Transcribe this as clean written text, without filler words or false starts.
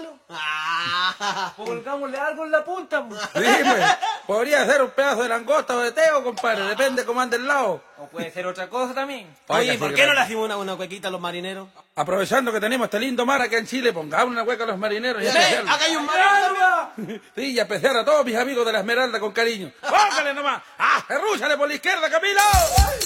solo? Pongámosle algo en la punta. Dime, podría ser un pedazo de langosta o de teo, compadre, depende cómo ande el lado. O puede ser otra cosa también. Oye, Oiga, ¿por sí, qué no le gracias. hacemos una cuequita a los marineros? Aprovechando que tenemos este lindo mar acá en Chile, pongamos una hueca a los marineros y Sí, apreciarlo. acá hay un marino. Sí, y apreciar a todos mis amigos de la Esmeralda con cariño. ¡Póngale nomás! ¡Ah, herrúchale por la izquierda, Camilo!